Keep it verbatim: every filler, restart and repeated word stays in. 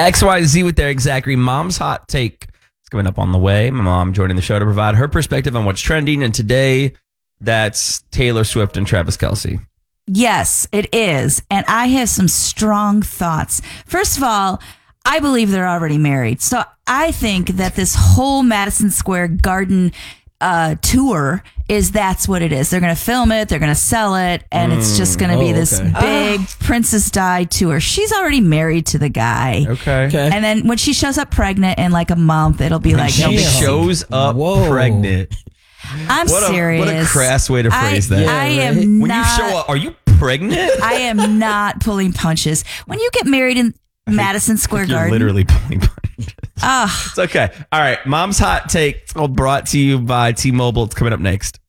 X Y Z with Eric Zachary. Mom's hot take is coming up on the way. My mom joining the show to provide her perspective on what's trending. And today, that's Taylor Swift and Travis Kelce. Yes, it is. And I have some strong thoughts. First of all, I believe they're already married. So I think that this whole Madison Square Garden uh, tour is that's what it is. They're going to film it. They're going to sell it. And mm, it's just going to oh, be this okay. big ah. Princess Di tour. She's already married to the guy. Okay. okay. And then when she shows up pregnant in like a month, it'll be when like... She shows up Whoa. pregnant. I'm what serious. A, what a crass way to phrase I, that. I yeah, am right? not... When you show up, are you pregnant? I am not pulling punches. When you get married in Madison Square you're Garden... literally pulling punches. Oh. It's okay. All right. Mom's hot take brought to you by T-Mobile. It's coming up next.